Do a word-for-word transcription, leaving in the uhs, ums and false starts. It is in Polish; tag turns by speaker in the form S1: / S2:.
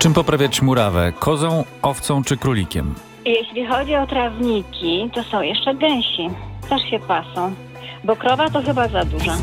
S1: Czym poprawiać murawę? Kozą, owcą czy królikiem?
S2: Jeśli chodzi o trawniki, to są jeszcze gęsi. Też się pasą, bo krowa to chyba za duża.